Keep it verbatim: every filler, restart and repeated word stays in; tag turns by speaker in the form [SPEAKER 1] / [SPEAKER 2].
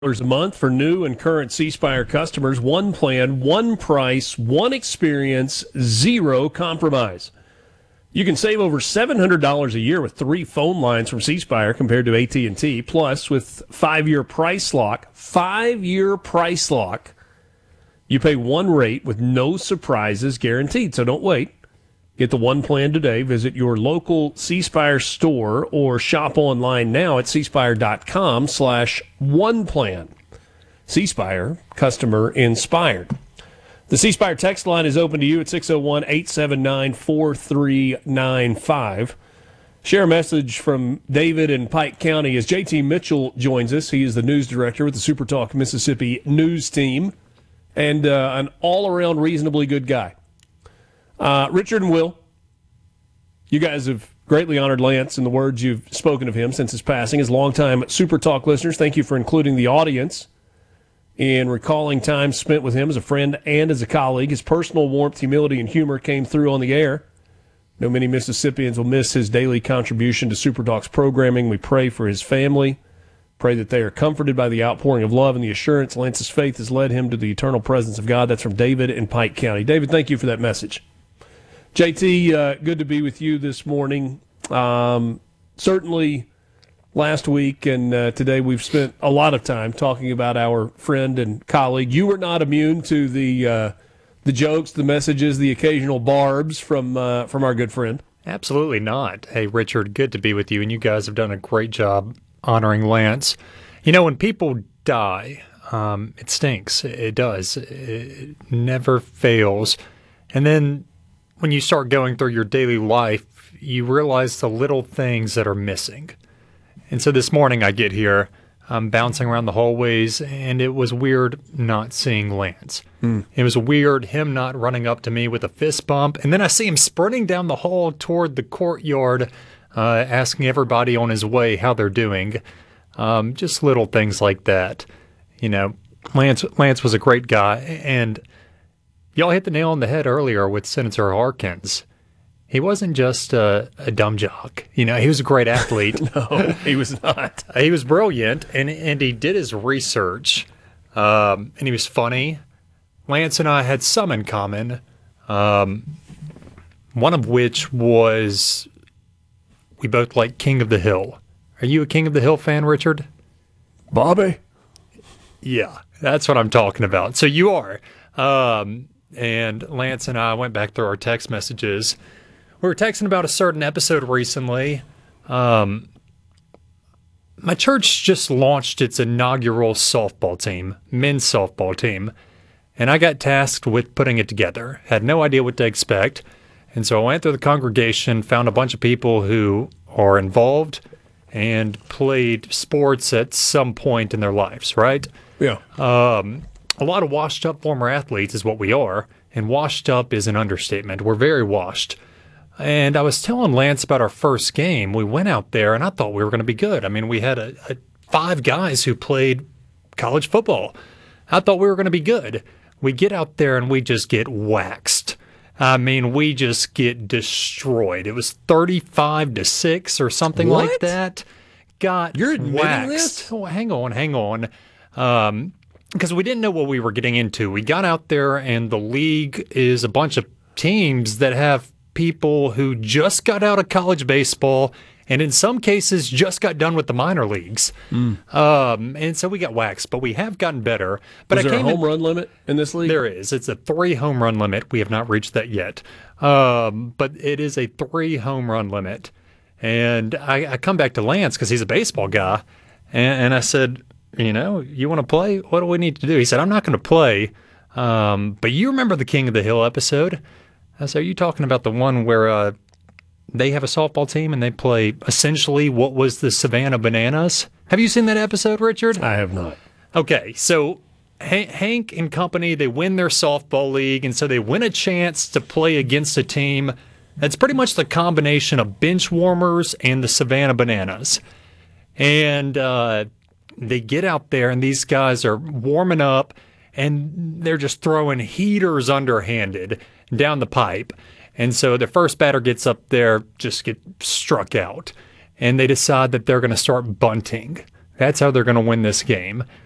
[SPEAKER 1] A month for new and current C Spire customers. One plan, one price, one experience, zero compromise. You can save over seven hundred dollars a year with three phone lines from C Spire compared to A T and T. Plus, with five-year price lock, five-year price lock, you pay one rate with no surprises guaranteed. So don't wait. Get the one plan today. Visit your local C Spire store or shop online now at cspire.com slash one plan. C Spire, customer inspired. The C Spire text line is open to you at six oh one, eight seven nine, four three nine five. Share a message from David in Pike County as J T Mitchell joins us. He is the news director with the Super Talk Mississippi news team and uh, an all-around reasonably good guy. Uh, Richard and Will, you guys have greatly honored Lance in the words you've spoken of him since his passing. As longtime Super Talk listeners, thank you for including the audience in recalling time spent with him as a friend and as a colleague. His personal warmth, humility, and humor came through on the air. I know many Mississippians will miss his daily contribution to Super Talk's programming. We pray for his family. Pray that they are comforted by the outpouring of love and the assurance Lance's faith has led him to the eternal presence of God. That's from David in Pike County. David, thank you for that message. J T, uh, good to be with you this morning. Um, certainly last week and uh, today we've spent a lot of time talking about our friend and colleague. You were not immune to the uh, the jokes, the messages, the occasional barbs from uh, from our good friend.
[SPEAKER 2] Absolutely not. Hey, Richard, good to be with you, and you guys have done a great job honoring Lance. You know, when people die, um, it stinks. It does. It never fails. And then when you start going through your daily life, you realize the little things that are missing. And so this morning I get here, I'm bouncing around the hallways, and it was weird not seeing Lance. Mm. It was weird him not running up to me with a fist bump. And then I see him sprinting down the hall toward the courtyard, uh, asking everybody on his way how they're doing. Um, just little things like that. You know, Lance, Lance was a great guy, and y'all hit the nail on the head earlier with Senator Harkins. He wasn't just a, a dumb jock. You know, he was a great athlete.
[SPEAKER 1] No, he was not.
[SPEAKER 2] He was brilliant, and and he did his research, um, and he was funny. Lance and I had some in common, um, one of which was we both like King of the Hill. Are you a King of the Hill fan, Richard?
[SPEAKER 1] Bobby?
[SPEAKER 2] Yeah, that's what I'm talking about. So you are. Um, and Lance and I went back through our text messages. We were texting about a certain episode recently. Um, my church just launched its inaugural softball team, men's softball team, and I got tasked with putting it together. Had no idea what to expect, and so I went through the congregation, found a bunch of people who are involved and played sports at some point in their lives, right?
[SPEAKER 1] Yeah.
[SPEAKER 2] Um, a lot of washed-up former athletes is what we are, and washed up is an understatement. We're very washed. And I was telling Lance about our first game. We went out there, and I thought we were going to be good. I mean, we had a, a five guys who played college football. I thought we were going to be good. We get out there, and we just get waxed. I mean, we just get destroyed. It was thirty-five to six or something
[SPEAKER 1] what?
[SPEAKER 2] like that. Got
[SPEAKER 1] You're admitting
[SPEAKER 2] waxed.
[SPEAKER 1] This?
[SPEAKER 2] Oh, hang on, hang on. Um, because we didn't know what we were getting into. We got out there, and the league is a bunch of teams that have people who just got out of college baseball and in some cases just got done with the minor leagues. Mm. Um, and so we got waxed, but we have gotten better. But
[SPEAKER 1] is
[SPEAKER 2] I
[SPEAKER 1] there
[SPEAKER 2] came
[SPEAKER 1] a home
[SPEAKER 2] in,
[SPEAKER 1] run limit in this league?
[SPEAKER 2] There is. It's a three home run limit. We have not reached that yet. Um, but it is a three home run limit. And I, I come back to Lance because he's a baseball guy. And, and I said, you know, you want to play? What do we need to do? He said, I'm not going to play. Um, but you remember the King of the Hill episode? I said, are you talking about the one where uh, they have a softball team and they play essentially what was the Savannah Bananas? Have you seen that episode, Richard?
[SPEAKER 1] I have not.
[SPEAKER 2] Okay, so H- Hank and company, they win their softball league, and so they win a chance to play against a team that's pretty much the combination of bench warmers and the Savannah Bananas. And uh, they get out there, and these guys are warming up, and they're just throwing heaters underhanded down the pipe. And so the first batter gets up there, just get struck out. And they decide that they're going to start bunting. That's how they're going to win this game.